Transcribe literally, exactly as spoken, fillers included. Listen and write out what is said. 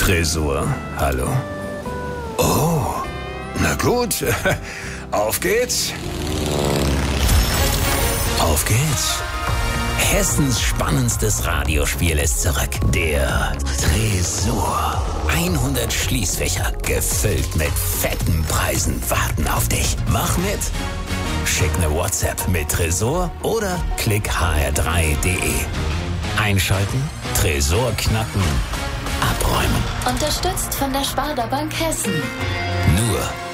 Tresor, hallo? Oh, na gut. Auf geht's. Auf geht's. Hessens spannendstes Radiospiel ist zurück. Der Tresor. hundert Schließfächer, gefüllt mit fetten Preisen, warten auf dich. Mach mit. Schick ne WhatsApp mit Tresor oder klick h r drei punkt d e. Einschalten, Tresor knacken, abräumen. Unterstützt von der Sparda Bank Hessen. Nur